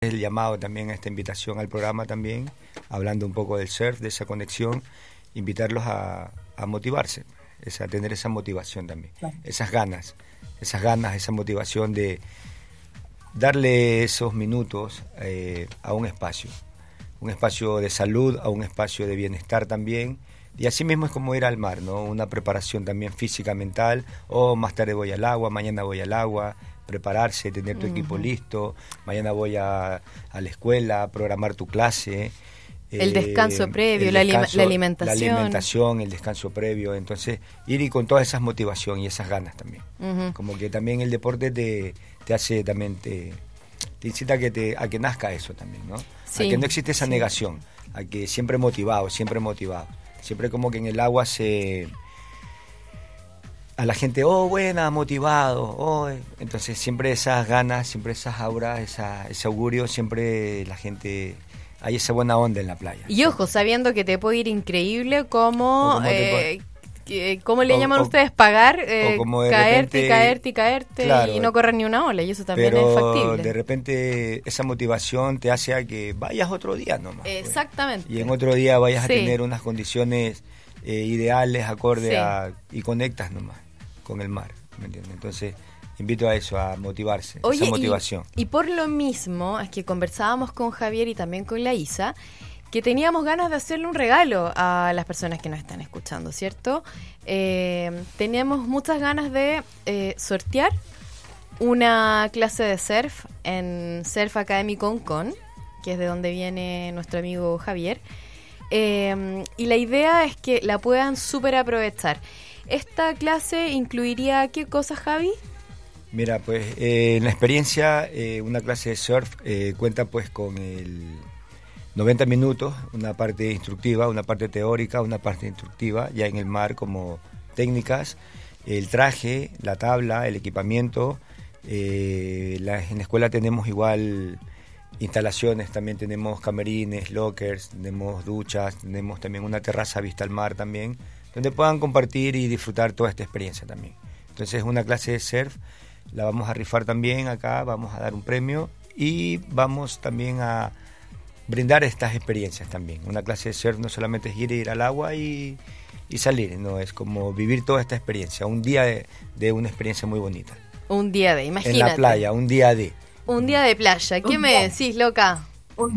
el llamado también a esta invitación al programa también, hablando un poco del surf, de esa conexión, invitarlos a motivarse, a tener esa motivación también, claro. esas ganas, esa motivación de darle esos minutos a un espacio de salud, a un espacio de bienestar también. Y así mismo es como ir al mar, ¿no? Una preparación también física, mental, más tarde voy al agua, mañana voy al agua, prepararse, tener tu equipo listo, mañana voy a la escuela, programar tu clase. El descanso previo, la alimentación. El descanso previo, entonces ir y con todas esas motivaciones y esas ganas también. Como que también el deporte te hace también, te incita a que nazca eso también, ¿no? Sí, a que no existe esa negación, a que siempre motivado. Siempre como que en el agua a la gente, buena, motivado, entonces siempre esas ganas, siempre esas auras, ese augurio, siempre la gente, hay esa buena onda en la playa. Y ojo, sabiendo que te puede ir increíble como ¿cómo le llaman ustedes? Pagar, caerte, claro, y no correr ni una ola, y eso también es factible. Pero de repente esa motivación te hace a que vayas otro día nomás. Exactamente. Y en otro día vayas a tener unas condiciones ideales, acorde y conectas nomás con el mar, ¿me entiendes? Entonces invito a eso, a motivarse, esa motivación. Y por lo mismo, es que conversábamos con Javier y también con la Isa, que teníamos ganas de hacerle un regalo a las personas que nos están escuchando, ¿cierto? Teníamos muchas ganas de sortear una clase de surf en Surf Academy Concon, que es de donde viene nuestro amigo Javier, y la idea es que la puedan súper aprovechar. ¿Esta clase incluiría qué cosas, Javi? Mira, pues en la experiencia, una clase de surf cuenta pues con 90 minutos, una parte instructiva, una parte teórica, una parte instructiva, ya en el mar como técnicas, el traje, la tabla, el equipamiento. En la escuela tenemos igual instalaciones, también tenemos camerines, lockers, tenemos duchas, tenemos también una terraza vista al mar también, donde puedan compartir y disfrutar toda esta experiencia también. Entonces una clase de surf la vamos a rifar también acá, vamos a dar un premio y vamos también a brindar estas experiencias también. Una clase de surf no solamente es ir al agua y salir, no, es como vivir toda esta experiencia, un día de una experiencia muy bonita. Un día imagínate. En la playa, un día de playa. ¿Qué me decís, loca? Un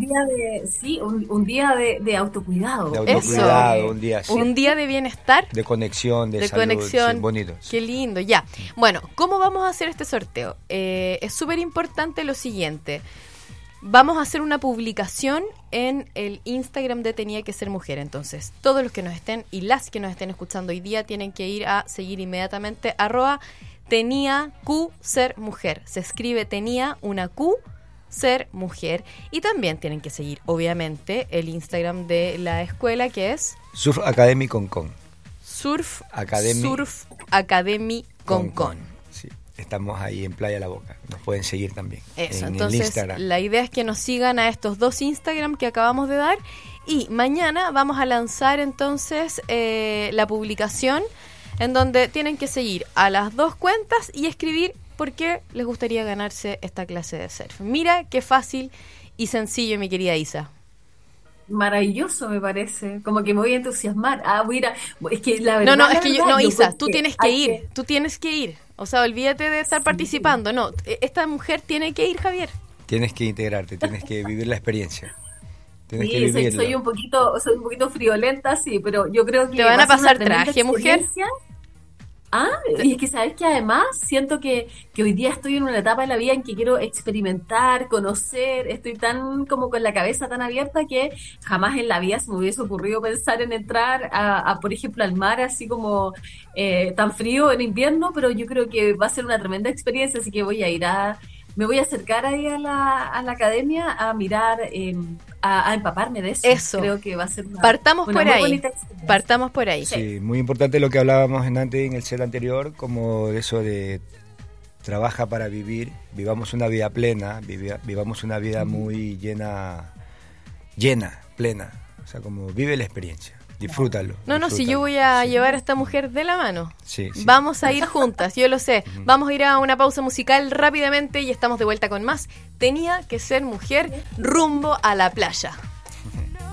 día de autocuidado. De autocuidado, un día así. Un día de bienestar. De conexión, de salud. Conexión. Sí, bonito. Qué lindo, ya. Bueno, ¿cómo vamos a hacer este sorteo? Es súper importante lo siguiente. Vamos a hacer una publicación en el Instagram de Tenía que Ser Mujer. Entonces, todos los que nos estén y las que nos estén escuchando hoy día tienen que ir a seguir inmediatamente @Tenía Q Ser Mujer. Se escribe Tenía una Q Ser Mujer. Y también tienen que seguir, obviamente, el Instagram de la escuela, que es Surf Academy Concon. Surf Academy Concon. Sí, estamos ahí en Playa La Boca. Nos pueden seguir también. Eso, entonces la idea es que nos sigan a estos dos Instagram que acabamos de dar. Y mañana vamos a lanzar entonces la publicación en donde tienen que seguir a las dos cuentas y escribir por qué les gustaría ganarse esta clase de surf. Mira qué fácil y sencillo, mi querida Isa. Maravilloso, me parece. Como que me voy a entusiasmar. Mira, es que la verdad... Isa, tú tienes que ir. O sea, olvídate de estar participando. No, esta mujer tiene que ir, Javier. Tienes que integrarte, tienes que vivir la experiencia. Sí, soy un poquito friolenta, sí, pero yo creo que... ¿Te van a pasar traje, mujer? Y es que sabes que además siento que hoy día estoy en una etapa de la vida en que quiero experimentar, conocer, estoy tan como con la cabeza tan abierta que jamás en la vida se me hubiese ocurrido pensar en entrar por ejemplo, al mar así como tan frío en invierno, pero yo creo que va a ser una tremenda experiencia, así que me voy a acercar ahí a la academia a mirar, a empaparme de eso. Eso. Creo que va a ser Partamos por ahí. Sí, muy importante lo que hablábamos en el set anterior, como eso de trabaja para vivir, vivamos una vida plena, vivamos una vida muy llena, plena. O sea, como vive la experiencia. Disfrútalo. No, si yo voy a llevar a esta mujer de la mano. Sí. Vamos a ir juntas, yo lo sé. Vamos a ir a una pausa musical rápidamente y estamos de vuelta con más. Tenía que ser mujer rumbo a la playa.